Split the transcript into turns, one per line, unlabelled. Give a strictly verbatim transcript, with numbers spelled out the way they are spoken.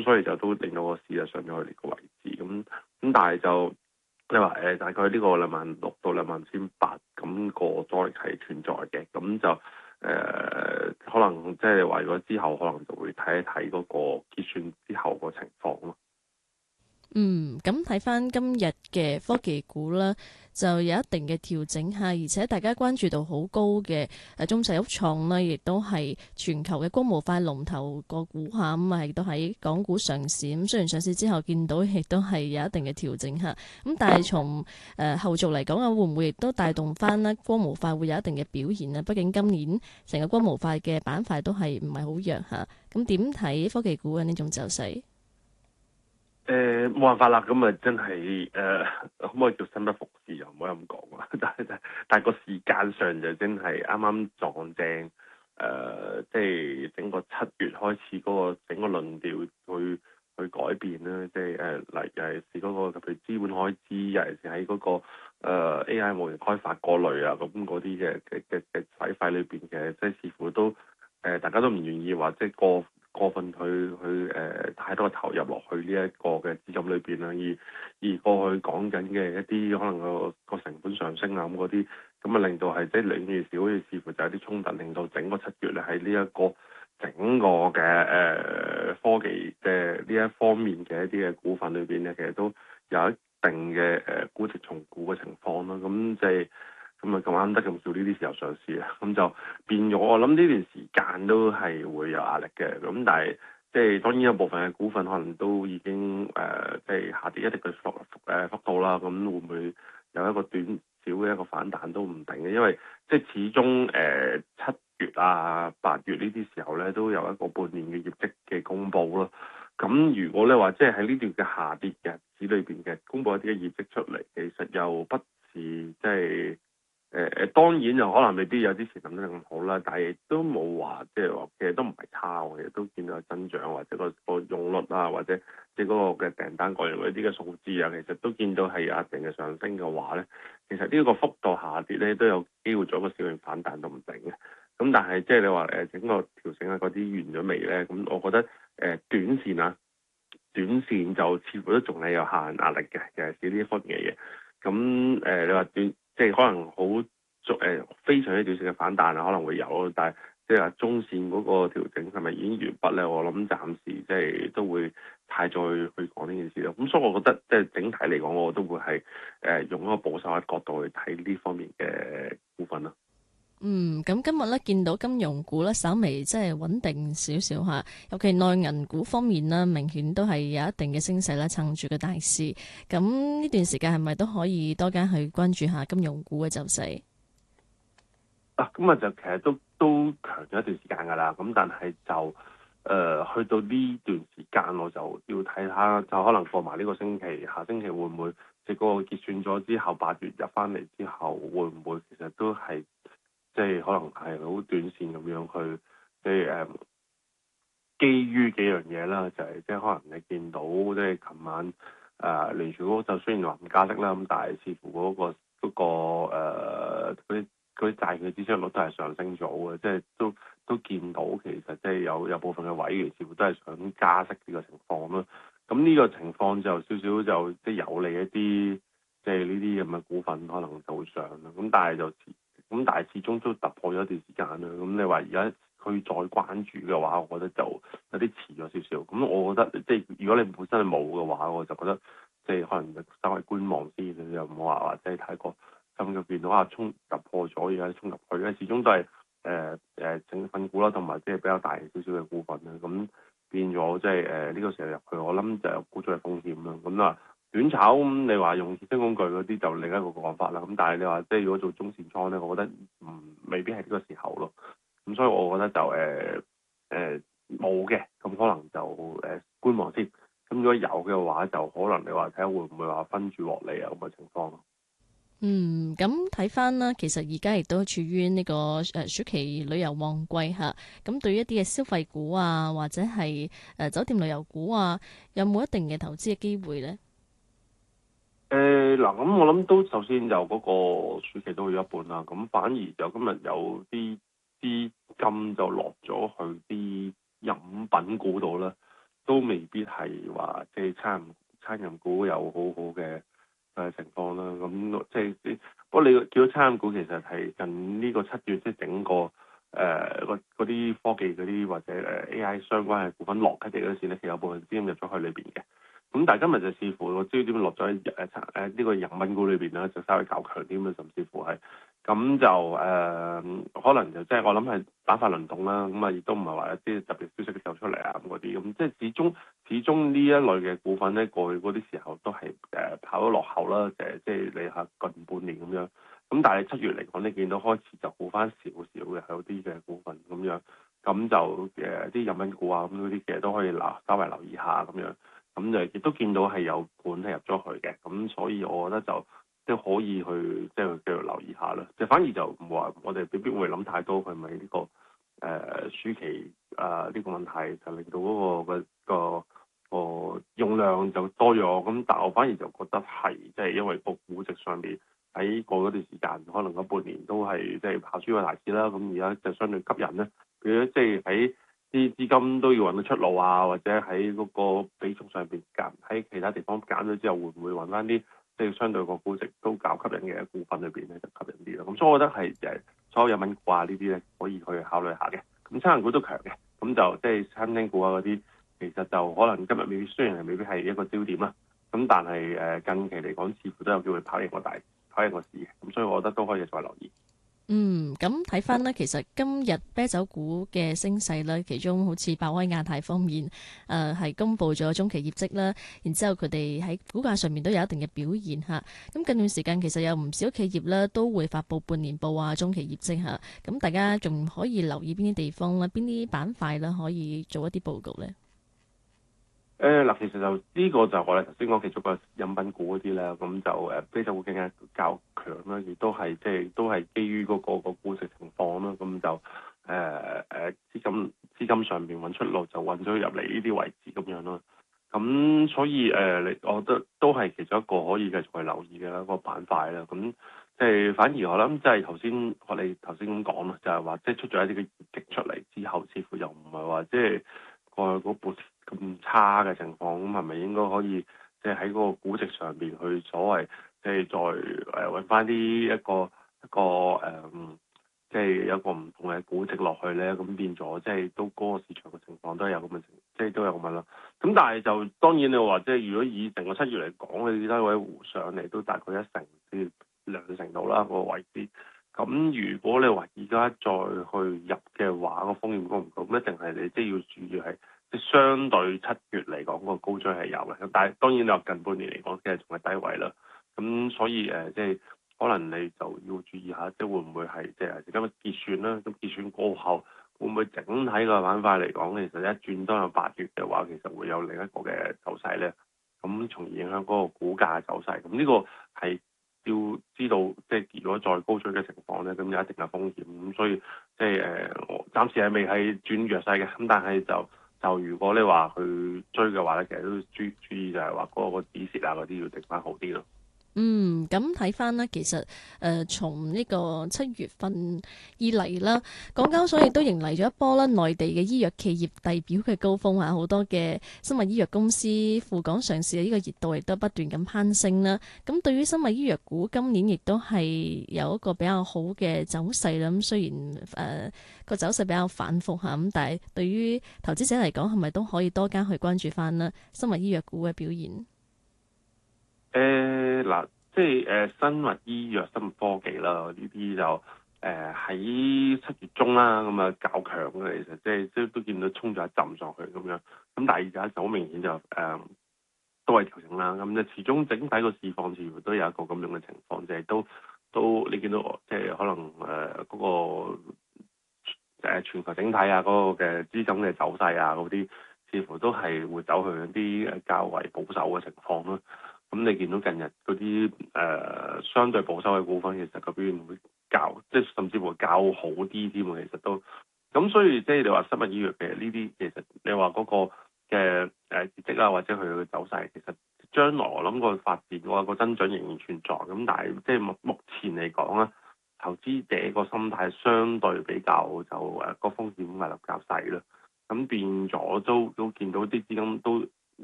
所以就都令到個市就上咗去呢個位置，咁咁但係就你話誒、呃、大概呢個兩萬六到兩萬千八咁個阻力係存在嘅，咁就誒、呃、可能即係話如果之後可能就會睇一睇嗰個結算之後個情況咯。
嗯，咁睇翻今日嘅科技股啦，就有一定嘅調整下，而且大家關注度好高嘅誒中石油創呢，亦都係全球嘅光模塊龍頭個股下，咁啊亦都喺港股上市。咁雖然上市之後見到亦都係有一定嘅調整下，咁但係從誒、呃、後續嚟講啊，會唔會亦都帶動翻呢光模塊會有一定嘅表現呢？畢竟今年成個光模塊嘅板塊都係唔係好弱嚇。咁點睇科技股嘅呢種走勢？
誒冇辦法啦，咁啊真係誒、呃、可唔可以叫生不逢時又唔可以咁講啦，但係但係個時間上就真係啱啱撞正誒，即、呃、係、就是、整個七月開始嗰個整個論調去去改變啦，即係誒例如係是嗰個譬如資本開支，尤其是喺嗰個、呃、A I 模型開發嗰類啊，咁嗰啲嘅嘅嘅嘅使費裏邊嘅，即係似乎都誒、呃、大家都唔願意話即係過。過分去去誒、呃、太多嘅投入落去呢一個嘅資金裏邊啦，而而過去講緊嘅一啲可能個個成本上升啊咁嗰啲，咁啊令到係即係越嚟越少，好似似乎就有啲衝突，令到整個七月咧喺呢一個整個嘅誒、呃、科技嘅呢一方面嘅一啲嘅股份裏邊咧，其實都有一定嘅誒、呃、估值重估嘅情況啦，咁即係。咁啊咁啱得咁少呢啲時候上市啊，咁就變咗我諗呢段時間都係會有壓力嘅。咁但係即係當然有部分嘅股份可能都已經誒、呃、即係下跌一定嘅幅誒幅度啦。咁會唔會有一個短小嘅一個反彈都唔定嘅？因為即係始終誒七月啊八月呢啲時候咧都有一個半年嘅業績嘅公佈咯。咁如果你話即係喺呢段嘅下跌日子裏邊嘅公佈一啲嘅業績出嚟，其實又不是即係。誒誒、呃，當然就可能未必有之前諗得咁好啦，但係都冇話即係話，其實都唔係差嘅，其實都見到有增長或者個個用率啊，或者即係嗰個嘅訂單各樣嗰啲嘅數字啊，其實都見到係有一定嘅上升嘅話咧，其實呢個幅度下跌咧都有機會做一個小型反彈都唔定嘅。咁但係即係你話誒整個調整啊嗰啲完咗未咧？咁我覺得誒、呃、短線啊，短線就似乎都仲係有下行壓力嘅，尤其是呢一方面嘅嘢。咁誒、呃、你話短？即係可能好誒、呃、非常之短線嘅反彈啊，可能會有，但係即係話中線嗰個調整係咪已經完畢咧？我諗暫時即係都會太再去講呢件事咯。咁所以我覺得即係整體嚟講，我都會係誒、呃、用一個保守嘅角度去睇呢方面嘅股份咯。
嗯，咁今日咧見到金融股咧稍微即係穩定少少吓，尤其內銀股方面咧，明顯都係有一定嘅升勢咧撐住個大市。咁呢段時間係咪都可以多加去關注下金融股嘅走勢？
啊，咁啊就其實都都強咗一段時間㗎啦。咁但係就誒、呃、去到呢段時間，我就要睇下，就可能過埋呢個星期，下星期會唔會即係嗰個結算咗之後，八月入翻嚟之後，會唔會其實都係。即係可能係好短線咁樣去，即係誒，基於幾樣嘢啦，就係、是、即係可能你見到即係琴晚誒聯儲局就雖然話唔加息啦，咁但係似乎嗰、那個嗰、那個誒嗰啲嗰啲債券嘅孳息率都係上升咗嘅，即係都都見到其實即係有有部分嘅委員似乎都係想加息呢個情況咯。咁呢個情況就少少就即係有利一啲，即係呢啲咁嘅股份可能就會上啦。咁但係就。咁但係始終都突破咗一段時間啦。咁你話而家佢再關注嘅話，我覺得就有啲遲咗少少。咁我覺得即係如果你本身係冇嘅話，我就覺得即係可能稍微觀望先，你又唔好話話即係太過咁就見到啊衝突破咗而家衝入去，因為始終都係誒誒整份股啦，同埋即係比較大少少嘅股份啦。咁變咗即係誒呢個時候入去，我諗就有沽出嘅風險啦。咁啊〜短炒咁，你話用衍生工具嗰啲就另一個講法啦。咁但係你話即係如果做中線倉咧，我覺得唔未必係呢個時候咯。咁所以我覺得就誒誒冇嘅，咁、呃呃、可能就誒、呃、觀望先。咁如果有嘅話，就可能你話睇下會唔會話分住落嚟啊咁嘅情況咯。
嗯，咁睇翻啦，其實而家亦都處於呢個誒暑期旅遊旺季吓。咁對於一啲嘅消費股啊，或者係誒酒店旅遊股啊，有冇一定嘅投資嘅機會咧？
誒嗱，咁、呃、我諗都首先就嗰個暑期都要一半啦，咁反而就今日有啲資金就落咗去啲飲品股度啦， 都未必係話即係餐飲餐飲股有好好嘅誒情況啦。咁即係不過你見到餐飲股其實係近呢個七月即係整個誒嗰啲科技嗰啲或者誒 A I 相關嘅股份落佢哋嗰時咧，其實有部分資金入咗去裏邊嘅。咁但係今日就視乎個焦點落咗喺誒誒呢個人民股裏邊啦，就稍微較強啲咁啊，甚至乎係咁就誒、呃、可能就即係我諗係板塊輪動啦，咁啊亦都唔係話一啲特別消息走出嚟啊咁嗰啲，咁即係始終始終呢一類嘅股份咧，過去嗰啲時候都係誒、呃、跑咗落後啦，誒即係你嚇近半年咁樣，咁但係七月嚟講，你見到開始就好翻少少嘅，有啲嘅股份咁樣，咁就誒啲人民股啊咁嗰啲其實都可以留稍微留意下咁樣。咁就亦都見到係有盤係入咗去嘅，咁所以我覺得就即係可以去即係繼續留意下啦。即係反而就唔話我哋未必會諗太多，係咪呢個誒、呃、暑期啊呢、呃這個問題就令到嗰、那個嘅個個用量就多咗。咁但係我反而就覺得係即係因為個估值上面喺過嗰段時間，可能嗰半年都係即係跑輸個大市啦。咁而家就相對吸引咧，佢即係喺啲資金都要揾到出路啊，或者喺嗰個比重上邊減，喺其他地方減咗之後，會唔會揾翻啲即係相對個估值都較吸引嘅股份裏邊咧，就吸引啲咯。咁所以我覺得係誒所有有品股啊呢啲咧，可以去考慮下嘅。咁餐飲股都強嘅，咁就即係餐廳股啊嗰啲，其實就可能今日未必，雖然係未必係一個焦點啦，咁但係誒近期嚟講，似乎都有機會跑贏個大跑贏個市嘅。咁所以我覺得都可以再留意。
嗯，咁睇翻呢，其實今日啤酒股嘅升勢呢，其中好似百威亞太方面，誒、呃、係公布咗中期業績啦，然之後佢哋喺股價上面都有一定嘅表現嚇。咁近段時間其實有唔少企業呢都會發布半年報啊、中期業績嚇。咁大家仲可以留意邊啲地方咧、邊啲板塊咧可以做一啲報告呢？
誒嗱、呃，其實就呢、這個就我哋頭先講其中個飲品股嗰啲啦，咁就誒啤酒股更加較強啦，亦都係即係都係基於嗰、那個、那個估值情況啦，咁就誒誒、呃、資金資金上面揾出路就揾咗入嚟呢啲位置咁樣咯。咁所以誒，你、呃、我覺得都係其中一個可以繼續去留意嘅一個板塊啦。咁即係反而我諗即係頭先我哋頭先咁講啦，就係話即係出咗一啲嘅業績出嚟之後，似乎又唔係話即係過去嗰半咁差嘅情況，咁係咪應該可以即係喺嗰個估值上邊去所謂即係再誒揾翻啲一個一個誒、嗯，即係有一個唔同嘅估值落去咧，咁變咗即係都嗰個市場嘅情況都有咁嘅情，即係都有咁樣啦。咁但係就當然你話即係如果以成個七月嚟講，你低位回上嚟都大概一成至兩成度啦個位置。咁如果你話而家再去入嘅話，個風險高唔高？咁一定係你即係要注意係。即係相對七月嚟講，個高追係有嘅，但係當然你話近半年嚟講，其實仲係低位啦。咁所以誒、呃，即係可能你就要注意下，即係會唔會係即係今日結算啦？咁結算過後，會唔會整體個板塊嚟講，其實一轉當有八月嘅話，其實會有另一個嘅走勢咧。咁從而影響嗰個股價嘅走勢。咁呢個係要知道，即係如果再高追嘅情況咧，咁有一定嘅風險。咁所以即係誒，我、呃、暫時係未係轉弱勢嘅。咁但係就就如果你話去追嘅話咧，其實都注注意就係話嗰個止蝕啊嗰啲要定翻好啲咯。
嗯，咁睇翻呢，其實誒從呢個七月份以嚟啦，港交所亦都迎嚟咗一波啦，內地嘅醫藥企業遞表嘅高峰啊，好多嘅生物醫藥公司赴港上市嘅呢個熱度亦都不斷咁攀升啦。咁對於生物醫藥股今年亦都係有一個比較好嘅走勢啦。咁雖然誒個、呃、走勢比較反覆嚇，咁但係對於投資者嚟講，係咪都可以多加去關注翻呢生物醫藥股嘅表現？
誒嗱、呃，即係誒、呃、生物醫藥、生物科技啦，呢啲就誒喺七月中啦，咁啊較強嘅，其實即係即都見到衝咗一陣上去咁樣，咁但係而家就好明顯就誒、呃、都係調整啦，咁就始終整體個市況似乎都有一個咁樣嘅情況，就係、是、都都你見到即係可能誒嗰、呃那個誒全球整體啊嗰、那個嘅資金嘅走勢啊嗰啲，似乎都係會走去一啲誒較為保守嘅情況咯。咁你見到近日嗰啲誒相對保守嘅股份，其實個表現會較，即係甚至乎較好啲添喎。其實都咁，所以即係你話生物醫藥嘅呢啲，其實你話嗰個嘅誒業績啊，或者佢嘅走勢，其實將來我諗個發展嘅話，個增長仍然存在。咁但係即係目目前嚟講咧，投資者個心態相對比較就誒個風險壓力較細啦。 咁變咗都都見到啲資金都